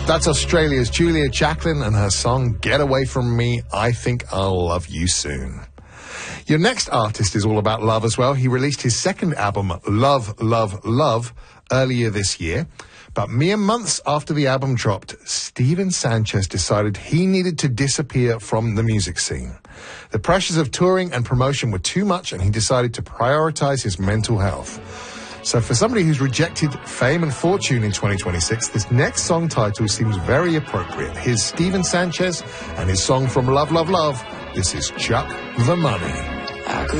That's Australia's Julia Jacklin and her song Get Away From Me, I Think I'll Love You Soon. Your next artist is all about love as well. He released his second album, Love, Love, Love, earlier this year. But mere months after the album dropped, Steven Sanchez decided he needed to disappear from the music scene. The pressures of touring and promotion were too much, and he decided to prioritize his mental health. So for somebody who's rejected fame and fortune in 2026, this next song title seems very appropriate. Here's Steven Sanchez and his song from Love, Love, Love. This is Chuck the Money.